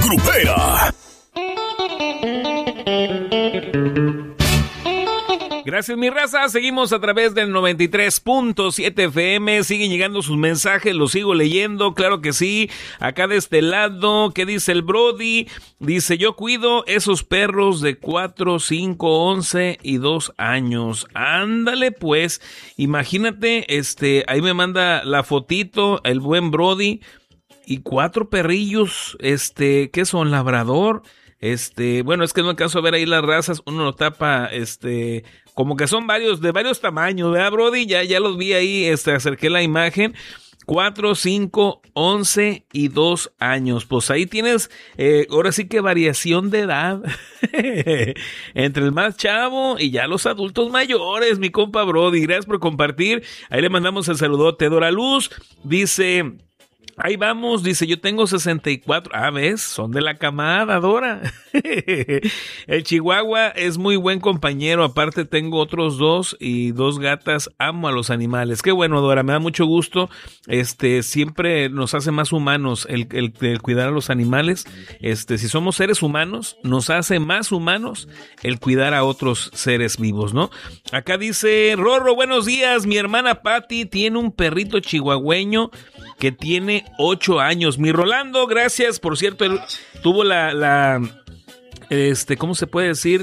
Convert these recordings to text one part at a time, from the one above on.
Grupera. Gracias, mi raza. Seguimos a través del 93.7 FM. Siguen llegando sus mensajes, los sigo leyendo, claro que sí. Acá de este lado, ¿qué dice el Brody? Dice, yo cuido esos perros de 4, 5, 11 y 2 años. Ándale, pues. Imagínate, ahí me manda la fotito el buen Brody. Y 4 perrillos, ¿qué son? Labrador. Bueno, es que no alcanzo a ver ahí las razas. Uno lo tapa, como que son varios, de varios tamaños, ¿verdad, Brody? Ya los vi ahí, acerqué la imagen. 4, 5, 11 y 2 años. Pues ahí tienes, ahora sí que variación de edad. Entre el más chavo y ya los adultos mayores, mi compa Brody. Gracias por compartir. Ahí le mandamos el saludote. Dora Luz dice... Ahí vamos, dice, yo tengo 64. Ah, ¿ves? Son de la camada, Dora. El Chihuahua es muy buen compañero. Aparte tengo otros 2 y 2 gatas. Amo a los animales. Qué bueno, Dora, me da mucho gusto. Siempre nos hace más humanos el cuidar a los animales. Si somos seres humanos, nos hace más humanos el cuidar a otros seres vivos, ¿no? Acá dice, Rorro, buenos días. Mi hermana Patti tiene un perrito chihuahueño que tiene 8 años. Mi Rolando, gracias. Por cierto, él tuvo ¿cómo se puede decir?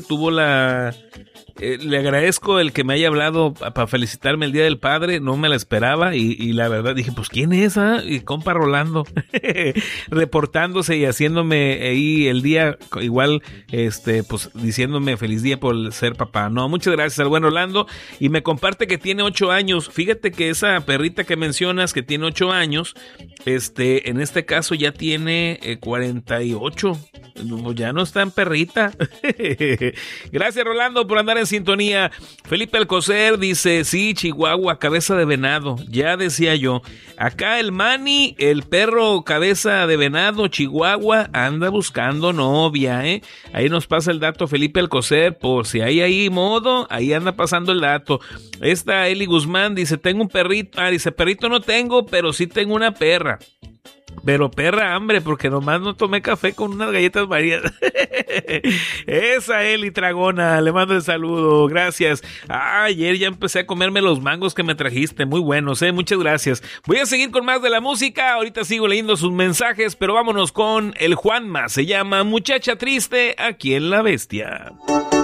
Le agradezco el que me haya hablado para felicitarme el Día del Padre. No me la esperaba y la verdad dije, pues, ¿quién es? Y compa Rolando, reportándose y haciéndome ahí el día, igual, pues, diciéndome feliz día por ser papá. No, muchas gracias al buen Rolando. Y me comparte que tiene 8 años. Fíjate que esa perrita que mencionas, que tiene 8 años, en este caso ya tiene 48. Ya no está en perrita. Gracias, Rolando, por andar en sintonía. Felipe Alcocer dice, sí, Chihuahua, cabeza de venado. Ya decía yo, acá el Manny, el perro cabeza de venado, Chihuahua, anda buscando novia, Ahí nos pasa el dato Felipe Alcocer, por si hay ahí modo, ahí anda pasando el dato. Esta Eli Guzmán dice, tengo un perrito. Dice, perrito no tengo, pero sí tengo una perra. Pero perra hambre, porque nomás no tomé café con unas galletas Marías. Esa Eli Tragona, le mando el saludo, gracias. Ayer ya empecé a comerme los mangos que me trajiste, muy buenos, muchas gracias. Voy a seguir con más de la música, ahorita sigo leyendo sus mensajes, pero vámonos con el Juanma, se llama Muchacha Triste, aquí en La Bestia.